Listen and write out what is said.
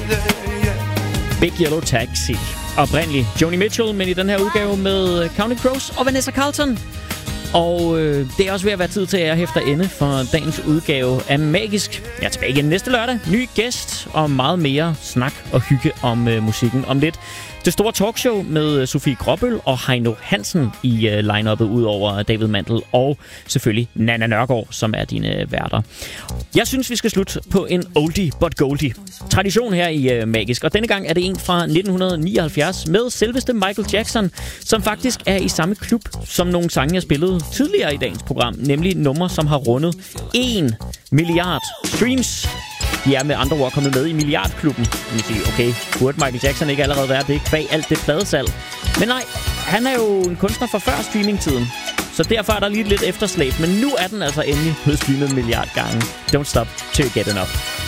Big Yellow Taxi. Oprindeligt Joni Mitchell, men i den her udgave med Counting Crows og Vanessa Carlton. Og det er også ved at være tid til, at jeg hæfter ende for dagens udgave af Magisk. Jeg er tilbage igen næste lørdag. Ny gæst og meget mere snak og hygge om musikken om lidt. Det store talkshow med Sofie Gråbøl og Heino Hansen i line-uppet, ud over David Mandel og selvfølgelig Nana Nørgaard, som er dine værter. Jeg synes, vi skal slutte på en oldie but goldie tradition her i Magisk. Og denne gang er det en fra 1979 med selveste Michael Jackson, som faktisk er i samme klub som nogle sange, jeg spillede tidligere i dagens program. Nemlig numre, som har rundet 1 milliard streams. De er med andre ord kommet med i milliardklubben. Man siger, okay, burde Michael Jackson ikke allerede være det, kvæg alt det pladesalg? Men nej, han er jo en kunstner fra før streamingtiden. Så derfor er der lige lidt efterslæb. Men nu er den altså endelig blevet streamet 1 milliard gange. Don't stop till you get enough.